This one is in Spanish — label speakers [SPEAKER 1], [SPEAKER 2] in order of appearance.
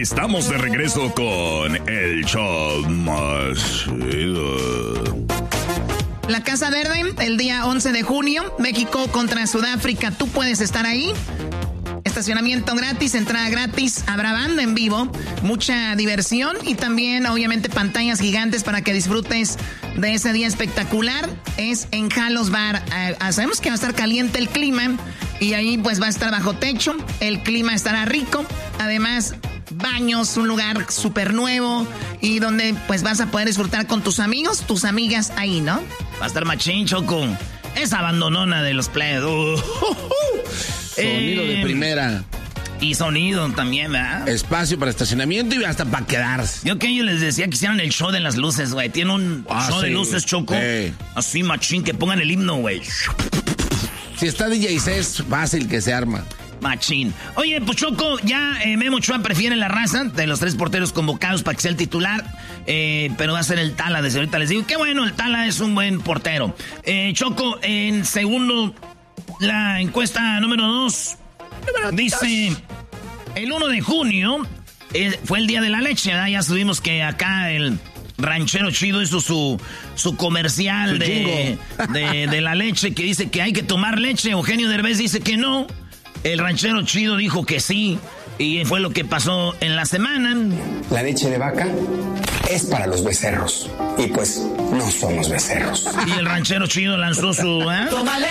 [SPEAKER 1] Estamos de regreso con el show más chido.
[SPEAKER 2] La Casa Verde, el día 11 de junio, México contra Sudáfrica. Tú puedes estar ahí. Estacionamiento gratis, entrada gratis, habrá banda en vivo, mucha diversión y también, obviamente, pantallas gigantes para que disfrutes de ese día espectacular. Es en Jalos Bar. Sabemos que va a estar caliente el clima y ahí pues va a estar bajo techo. El clima estará rico. Además, baños, un lugar súper nuevo y donde pues vas a poder disfrutar con tus amigos, tus amigas ahí, ¿no?
[SPEAKER 3] Va a estar machín, Choco. Esa abandonona de los players.
[SPEAKER 4] Sonido de primera.
[SPEAKER 3] Y sonido también, ¿verdad?
[SPEAKER 4] Espacio para estacionamiento y hasta para quedarse.
[SPEAKER 3] Yo que yo les decía que hicieran el show de las luces, güey. Tiene un show de luces, Choco. Así, machín, que pongan el himno, güey.
[SPEAKER 4] Si está DJ es fácil que se arma.
[SPEAKER 3] Machín. Oye, pues Choco, ya Memo Ochoa prefiere la raza de los 3 porteros convocados para que sea el titular, pero va a ser el Tala, desde ahorita les digo. Qué bueno, el Tala es un buen portero. Choco, en segundo, la encuesta número 2 dice, el 1 de junio fue el día de la leche, ¿verdad? Ya subimos que acá el Ranchero Chido hizo su comercial de la leche, que dice que hay que tomar leche. Eugenio Derbez dice que no. El Ranchero Chido dijo que sí, y fue lo que pasó en la semana.
[SPEAKER 5] La leche de vaca es para los becerros, y pues no somos becerros.
[SPEAKER 3] Y el Ranchero Chido lanzó su...